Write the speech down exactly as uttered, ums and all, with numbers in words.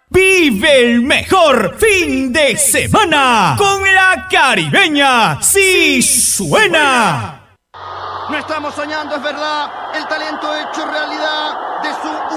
Vive el mejor fin de semana con la Caribeña. ¡Sí suena! No estamos soñando, es verdad. El talento hecho realidad de su